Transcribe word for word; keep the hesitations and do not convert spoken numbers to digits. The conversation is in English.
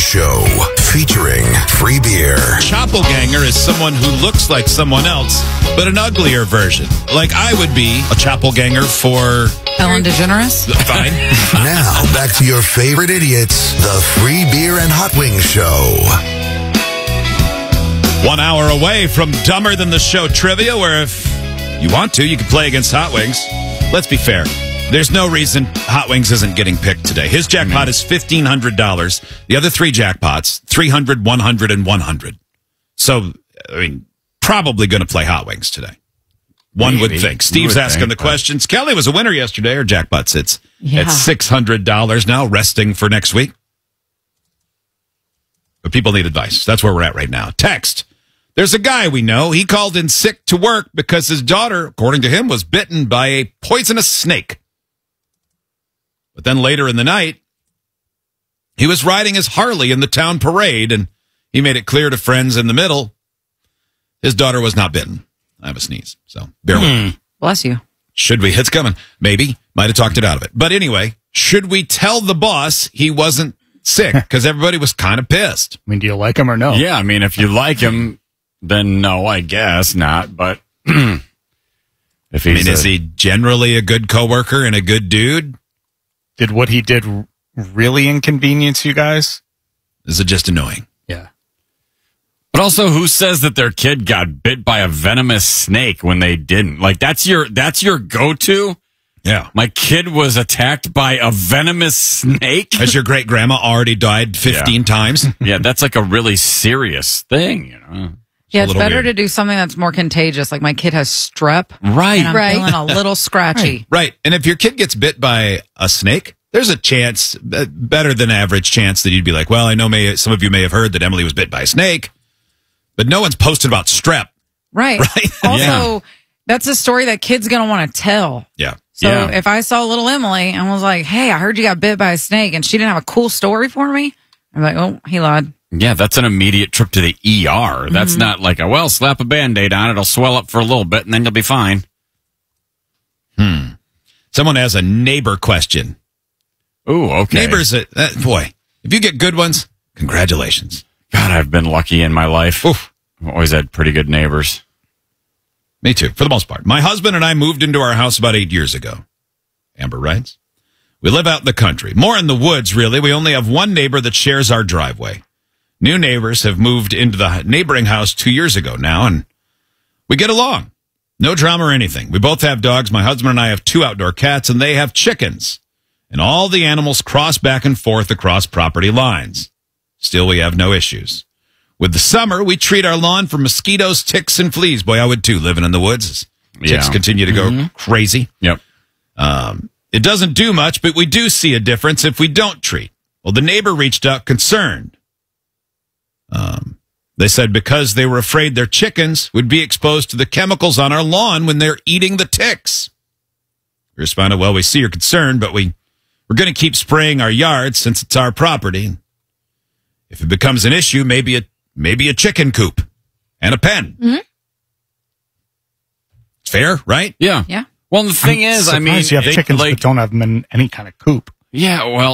Show, featuring free beer. Chappelganger is someone who looks like someone else, but an uglier version. Like I would be a chappelganger for... Ellen DeGeneres? Fine. Now, back to your favorite idiots, the Free Beer and Hot Wings Show. One hour away from Dumber Than the Show trivia, where if you want to, you can play against Hot Wings. Let's be fair. There's no reason Hot Wings isn't getting picked today. His jackpot is fifteen hundred dollars. The other three jackpots, three hundred dollars, one hundred dollars, and one hundred dollars. So, I mean, probably going to play Hot Wings today. One Maybe. would think. Steve's would asking think, the but- questions. Kelly was a winner yesterday. Her jackpot sits Yeah. at six hundred dollars now, resting for next week. But people need advice. That's where we're at right now. Text. There's a guy we know. He called in sick to work because his daughter, according to him, was bitten by a poisonous snake. But then later in the night, he was riding his Harley in the town parade, and he made it clear to friends in the middle his daughter was not bitten. I have a sneeze, so bear with me. Bless you. Should we? It's coming. Maybe. Might have talked it out of it. But anyway, should we tell the boss he wasn't sick? Because everybody was kind of pissed. I mean, do you like him or no? Yeah, I mean, if you like him, then no, I guess not. But if he's I mean, is a- he generally a good coworker and a good dude? Did what he did r- really inconvenience you guys? Is it just annoying? Yeah. But also, who says that their kid got bit by a venomous snake when they didn't? Like, that's your that's your go-to? Yeah. My kid was attacked by a venomous snake? Has your great grandma already died fifteen Yeah. times? Yeah, that's like a really serious thing, you know? Yeah, a it's little better weird. to do something that's more contagious. Like my kid has strep. Right. And I'm Right. feeling a little scratchy. Right. And if your kid gets bit by a snake, there's a chance, uh, better than average chance, that you'd be like, well, I know may, some of you may have heard that Emily was bit by a snake, but no one's posted about strep. Right. Right. Also, Yeah. that's a story that kid's going to want to tell. Yeah. So Yeah. if I saw little Emily and was like, hey, I heard you got bit by a snake and she didn't have a cool story for me, I'm like, oh, he lied. Yeah, that's an immediate trip to the E R. That's not like a, well, slap a Band-Aid on it, it'll swell up for a little bit, and then you'll be fine. Someone has a neighbor question. Ooh, okay. Neighbors, uh, uh, boy, if you get good ones, congratulations. God, I've been lucky in my life. Oof. I've always had pretty good neighbors. Me too, for the most part. My husband and I moved into our house about eight years ago. Amber writes, we live out in the country, more in the woods, really. We only have one neighbor that shares our driveway. New neighbors have moved into the neighboring house two years ago now, and we get along. No drama or anything. We both have dogs. My husband and I have two outdoor cats, and they have chickens. And all the animals cross back and forth across property lines. Still, we have no issues. With the summer, we treat our lawn for mosquitoes, ticks, and fleas. Boy, I would too, living in the woods. Ticks Yeah. continue to go crazy. Yep. Um, it doesn't do much, but we do see a difference if we don't treat. Well, the neighbor reached out concerned. Um, they said because they were afraid their chickens would be exposed to the chemicals on our lawn when they're eating the ticks. We responded, well, we see your concern, but we, we're going to keep spraying our yard since it's our property. If it becomes an issue, maybe a, maybe a chicken coop and a pen. Mm-hmm. Fair, right? Yeah. Yeah. Well, the thing is, I mean, Surprised you have it- chickens like, that don't have them in any kind of coop. yeah, well,